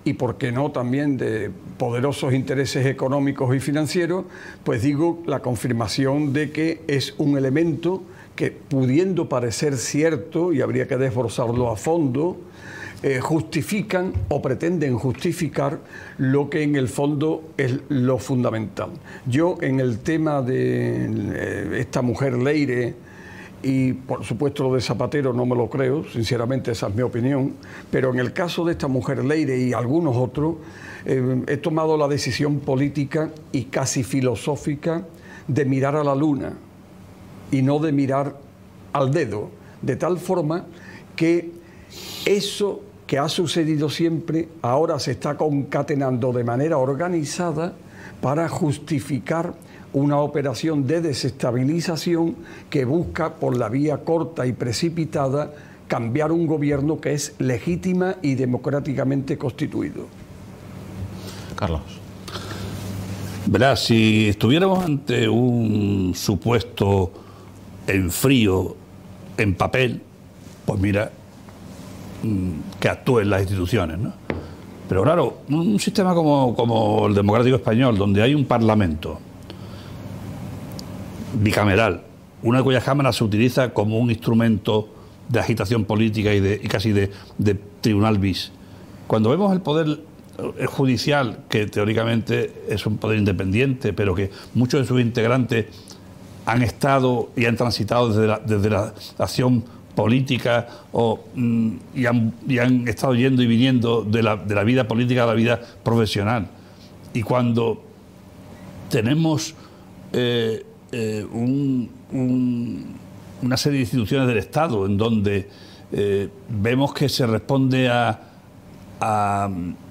y por qué no también de poderosos intereses económicos y financieros, pues digo la confirmación de que es un elemento que, pudiendo parecer cierto, y habría que desbrozarlo a fondo, justifican o pretenden justificar lo que en el fondo es lo fundamental. Yo, en el tema de esta mujer Leire, y por supuesto lo de Zapatero no me lo creo, sinceramente esa es mi opinión, pero en el caso de esta mujer Leire y algunos otros, he tomado la decisión política y casi filosófica de mirar a la luna y no de mirar al dedo, de tal forma que eso que ha sucedido siempre ahora se está concatenando de manera organizada para justificar una operación de desestabilización que busca, por la vía corta y precipitada, cambiar un gobierno que es legítima y democráticamente constituido. Carlos. Verás, si estuviéramos ante un supuesto en frío, en papel, pues mira, que actúen las instituciones, ¿no? Pero claro, un sistema como el democrático español, donde hay un parlamento bicameral, una de cuyas cámaras se utiliza como un instrumento de agitación política y casi de tribunal bis. Cuando vemos el poder judicial, que teóricamente es un poder independiente, pero que muchos de sus integrantes han estado y han transitado desde la acción política y han estado yendo y viniendo de la vida política a la vida profesional. Y cuando tenemos una serie de instituciones del Estado en donde vemos que se responde a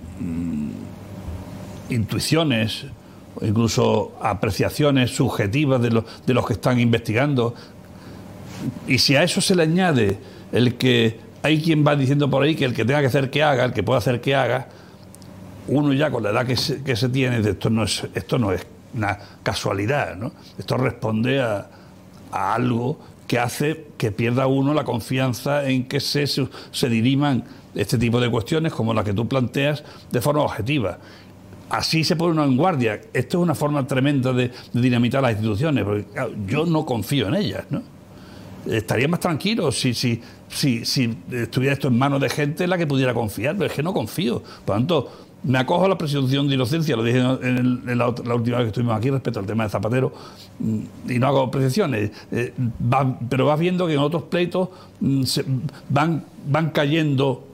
intuiciones o incluso apreciaciones subjetivas de los que están investigando, y si a eso se le añade el que hay quien va diciendo por ahí que el que tenga que hacer que haga, el que pueda hacer que haga, uno ya con la edad que se tiene, esto no es una casualidad, ¿no? Esto responde a algo que hace que pierda uno la confianza en que se diriman este tipo de cuestiones como la que tú planteas de forma objetiva. Así se pone uno en guardia. Esto es una forma tremenda de dinamitar las instituciones, porque claro, yo no confío en ellas, ¿no? Estaría más tranquilo si estuviera esto en manos de gente en la que pudiera confiar, pero es que no confío. Por lo tanto, me acojo a la presunción de inocencia, lo dije en la última vez que estuvimos aquí respecto al tema de Zapatero, y no hago apreciaciones, pero vas viendo que en otros pleitos van cayendo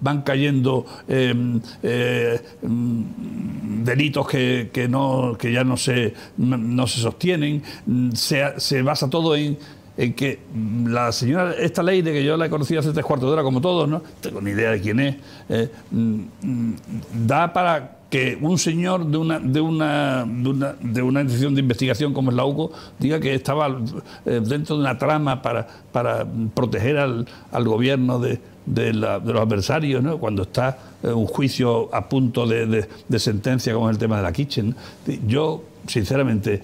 delitos que ya no se sostienen. Se basa todo en que la señora, esta Leire, que yo la he conocido hace 3/4 de hora como todos, no tengo ni idea de quién es, da para que un señor de una institución de investigación como es la UCO diga que estaba dentro de una trama para proteger al gobierno de los adversarios, ¿no? Cuando está un juicio a punto de sentencia, como es el tema de la Kitchen. Yo, sinceramente,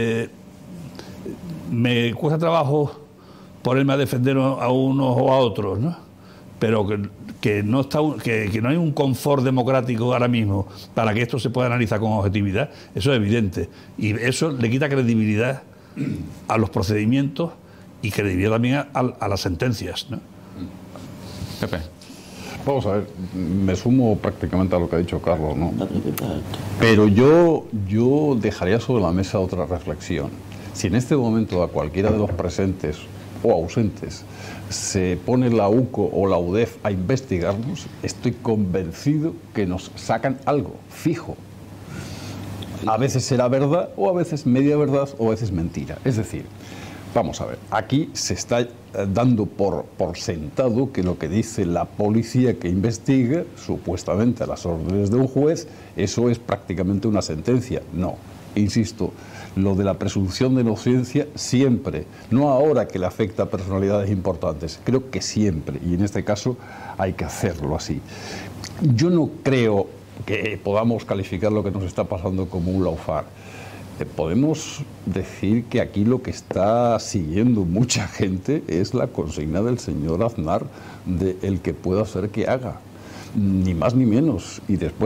me cuesta trabajo ponerme a defender a unos o a otros, ¿no? Pero que no hay un confort democrático ahora mismo para que esto se pueda analizar con objetividad, eso es evidente. Y eso le quita credibilidad a los procedimientos y credibilidad también a las sentencias, ¿no? Pepe. Vamos a ver, me sumo prácticamente a lo que ha dicho Carlos, ¿no? Pero yo dejaría sobre la mesa otra reflexión. Si en este momento a cualquiera de los presentes o ausentes se pone la UCO o la UDEF a investigarnos, estoy convencido que nos sacan algo fijo. A veces será verdad, o a veces media verdad, o a veces mentira. Es decir, vamos a ver, aquí se está dando por sentado que lo que dice la policía que investiga, supuestamente a las órdenes de un juez, eso es prácticamente una sentencia. No, insisto, lo de la presunción de inocencia siempre, no ahora que le afecta a personalidades importantes, creo que siempre, y en este caso hay que hacerlo así. Yo no creo que podamos calificar lo que nos está pasando como un lawfare. Podemos decir que aquí lo que está siguiendo mucha gente es la consigna del señor Aznar de el que pueda hacer que haga, ni más ni menos, y después